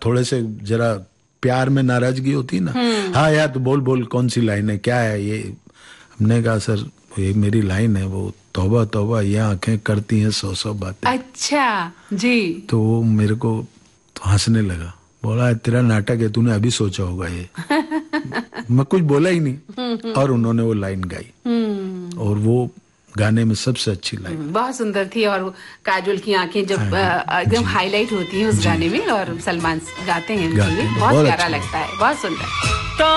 थोड़े से जरा प्यार में नाराजगी होती ना, हाँ यार तो बोल बोल कौन सी लाइन है, क्या है ये। हमने कहा सर ये मेरी लाइन है, वो तौबा तौबा ये आंखें करती हैं 100-100 बातें। अच्छा जी। तो वो मेरे को तो हंसने लगा, बोला तेरा नाटक है, तूने अभी सोचा होगा ये। मैं कुछ बोला ही नहीं और उन्होंने वो लाइन गाई और वो गाने में सबसे अच्छी लाइन। बहुत सुंदर थी और काजोल की आंखें जब एकदम हाईलाइट होती हैं उस गाने में और सलमान गाते हैं, बहुत प्यारा लगता है, बहुत सुंदर।